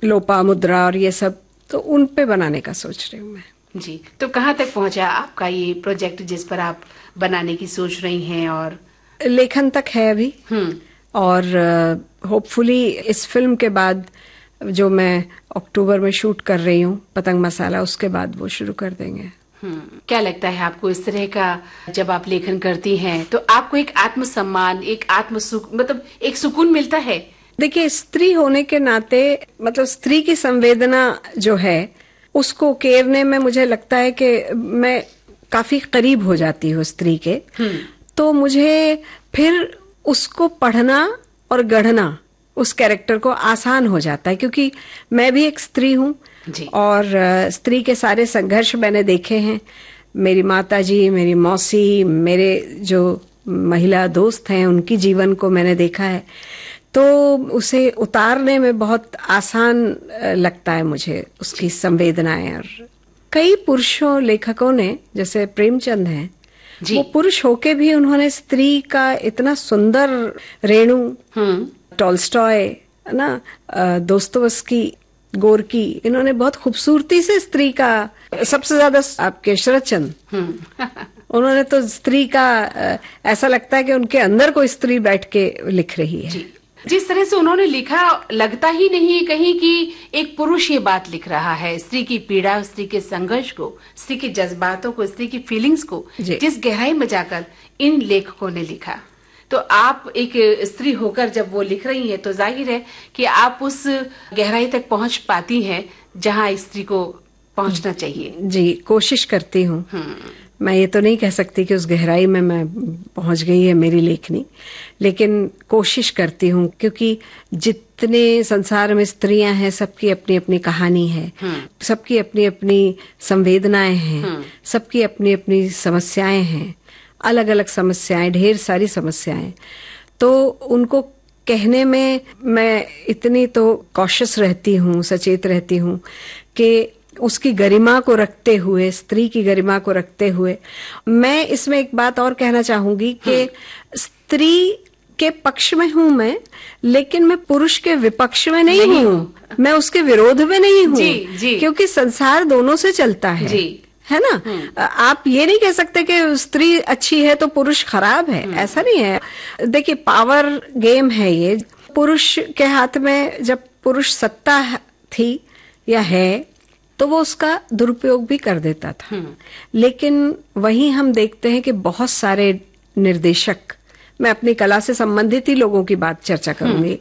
लोपामुद्रा और ये सब, तो उन पे बनाने का सोच रही हूँ मैं। जी, तो कहाँ तक पहुंचा आपका ये प्रोजेक्ट जिस पर आप बनाने की सोच रही हैं? और लेखन तक है अभी, और होपफुली इस फिल्म के बाद जो मैं अक्टूबर में शूट कर रही हूँ पतंग मसाला, उसके बाद वो शुरू कर देंगे। क्या लगता है आपको इस तरह का जब आप लेखन करती हैं तो आपको एक आत्मसम्मान, एक मतलब एक सुकून मिलता है? देखिए, स्त्री होने के नाते मतलब स्त्री की संवेदना जो है उसको उकेरने में मुझे लगता है कि मैं काफी करीब हो जाती हूँ स्त्री के। तो मुझे फिर उसको पढ़ना और गढ़ना उस कैरेक्टर को आसान हो जाता है, क्योंकि मैं भी एक स्त्री हूँ और स्त्री के सारे संघर्ष मैंने देखे हैं। मेरी माताजी, मेरी मौसी, मेरे जो महिला दोस्त हैं, उनकी जीवन को मैंने देखा है, तो उसे उतारने में बहुत आसान लगता है मुझे, उसकी संवेदनाएं। और कई पुरुषों लेखकों ने, जैसे प्रेमचंद हैं, वो पुरुष होके भी उन्होंने स्त्री का इतना सुंदर रेणु, टॉल्स्टॉय ना, दोस्तोयेव्स्की, गोरकी, इन्होंने बहुत खूबसूरती से स्त्री का, सबसे ज्यादा आपके शरदचंद्र उन्होंने तो स्त्री का ऐसा लगता है कि उनके अंदर कोई स्त्री बैठ के लिख रही है। जिस तरह से उन्होंने लिखा, लगता ही नहीं है कहीं कि एक पुरुष ये बात लिख रहा है, स्त्री की पीड़ा, स्त्री के संघर्ष को, स्त्री के जज्बातों को, स्त्री की फीलिंग्स को जिस गहराई में जाकर इन लेखकों ने लिखा। तो आप एक स्त्री होकर जब वो लिख रही हैं तो जाहिर है कि आप उस गहराई तक पहुंच पाती हैं जहां स्त्री को पहुंचना चाहिए। जी, कोशिश करती हूँ। मैं ये तो नहीं कह सकती कि उस गहराई में मैं पहुंच गई है मेरी लेखनी, लेकिन कोशिश करती हूँ, क्योंकि जितने संसार में स्त्रियां हैं सबकी अपनी अपनी कहानी है, सबकी अपनी अपनी संवेदनाएं हैं, सबकी अपनी अपनी समस्याएं हैं, अलग अलग समस्याएं, ढेर सारी समस्याएं। तो उनको कहने में मैं इतनी तो कॉशियस रहती हूँ, सचेत रहती हूँ कि उसकी गरिमा को रखते हुए, स्त्री की गरिमा को रखते हुए, मैं इसमें एक बात और कहना चाहूंगी कि स्त्री के पक्ष में हूं मैं, लेकिन मैं पुरुष के विपक्ष में नहीं हूँ, मैं उसके विरोध में नहीं हूँ, क्योंकि संसार दोनों से चलता है ना। आप ये नहीं कह सकते कि स्त्री अच्छी है तो पुरुष खराब है, ऐसा नहीं है। देखिए, पावर गेम है ये। पुरुष के हाथ में जब पुरुष सत्ता थी या है तो वो उसका दुरुपयोग भी कर देता था, लेकिन वहीं हम देखते हैं कि बहुत सारे निर्देशक, मैं अपनी कला से संबंधित ही लोगों की बात चर्चा करूंगी,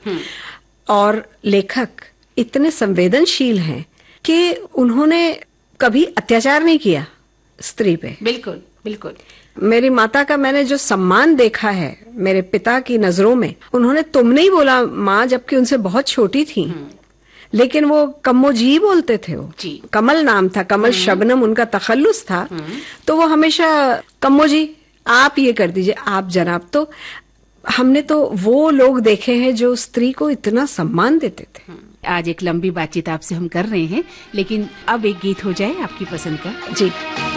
और लेखक इतने संवेदनशील हैं कि उन्होंने कभी अत्याचार नहीं किया स्त्री पे। बिल्कुल बिल्कुल। मेरी माता का मैंने जो सम्मान देखा है मेरे पिता की नजरों में, उन्होंने तुम नहीं बोला माँ, जबकि उनसे बहुत छोटी थी, लेकिन वो कम्मो जी बोलते थे। वो कमल नाम था, कमल शबनम उनका तखल्लुस था, तो वो हमेशा कम्मो जी, आप ये कर दीजिए, आप जनाब। तो हमने तो वो लोग देखे हैं जो स्त्री को इतना सम्मान देते थे। आज एक लंबी बातचीत आपसे हम कर रहे हैं, लेकिन अब एक गीत हो जाए आपकी पसंद का। जी।